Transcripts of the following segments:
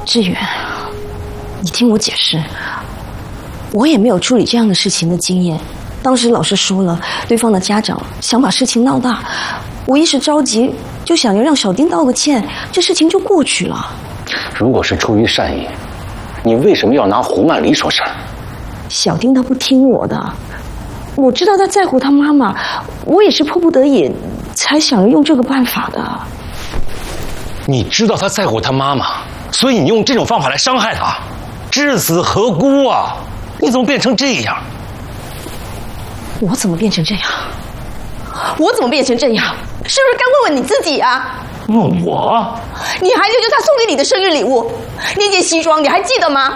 志远，你听我解释，我也没有处理这样的事情的经验。当时老师说了，对方的家长想把事情闹大，我一时着急，就想要让小丁道个歉，这事情就过去了。 如果是出于善意，你为什么要拿胡曼离说事儿？ 小丁他不听我的，我知道他在乎他妈妈，我也是迫不得已才想要用这个办法的。 你知道他在乎他妈妈，所以你用这种方法来伤害他，至死何辜啊？你怎么变成这样？ 我怎么变成这样？我怎么变成这样？是不是该问问你自己啊？ 问我？ 你还留着他送给你的生日礼物，那件西装你还记得吗？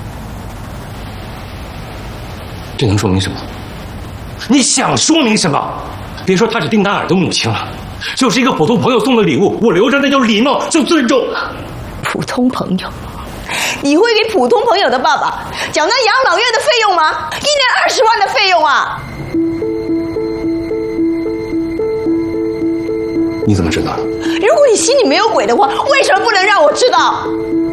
这能说明什么？你想说明什么？别说她是丁达尔的母亲了，就是一个普通朋友送的礼物，我留着那叫礼貌，就尊重。 普通朋友？你会给普通朋友的爸爸缴那养老院的费用吗？1年20万的费用啊！ 你怎么知道的？ 如果你心里没有鬼的话，为什么不能让我知道？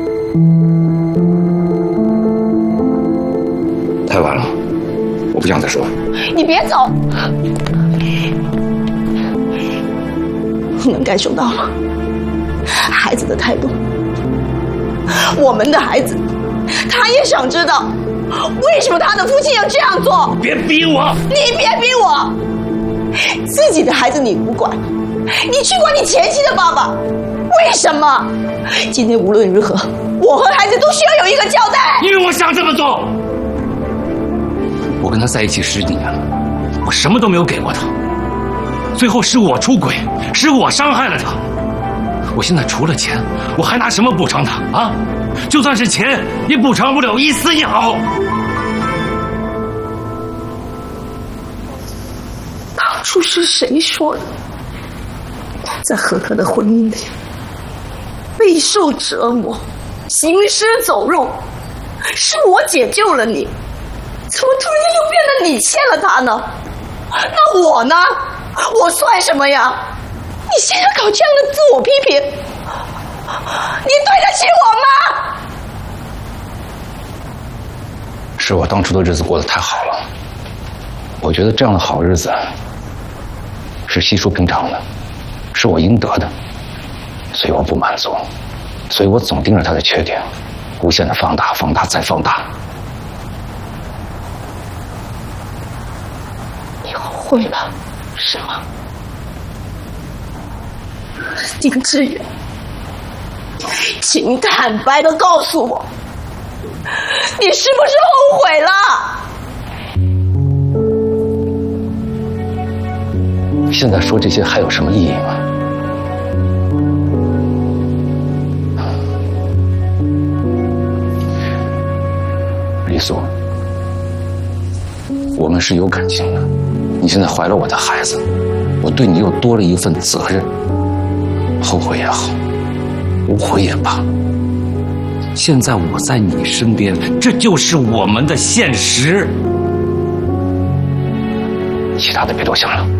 太晚了，我不想再说。 你别走！能感受到吗？孩子的态度，我们的孩子，他也想知道，为什么他的父亲要这样做？ 别逼我！ 你别逼我！自己的孩子你不管，你去管你前妻的爸爸，为什么？今天无论如何，我和孩子都需要有一个交代。 因为我想这么做。我跟他在一起10几年了，我什么都没有给过他，最后是我出轨，是我伤害了他。我现在除了钱，我还拿什么补偿他啊？就算是钱，也补偿不了一丝一毫。 当初是谁说的？在和他的婚姻里备受折磨，行尸走肉，是我解救了你，怎么突然间又变得你欠了他呢？那我呢？我算什么呀？你现在搞这样的自我批评，你对得起我吗？ 是我当初的日子过得太好了，我觉得这样的好日子是稀疏平常的，是我应得的，所以我不满足，所以我总盯着他的缺点，无限的放大、放大再放大。 你后悔了，是吗？丁志远，请坦白的告诉我，你是不是后悔了？ 现在说这些还有什么意义吗？李素，我们是有感情的，你现在怀了我的孩子，我对你又多了一份责任。后悔也好，无悔也罢，现在我在你身边，这就是我们的现实。其他的别多想了。